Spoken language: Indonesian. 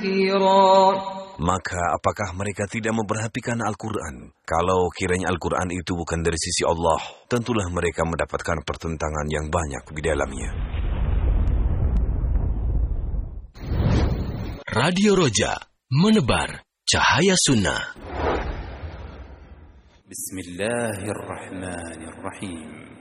كثيرا. Maka apakah mereka tidak memperhatikan Al-Quran? Kalau kiranya Al-Quran itu bukan dari sisi Allah, tentulah mereka mendapatkan pertentangan yang banyak di dalamnya. Radio Roja, menebar cahaya sunnah. Bismillahirrahmanirrahim.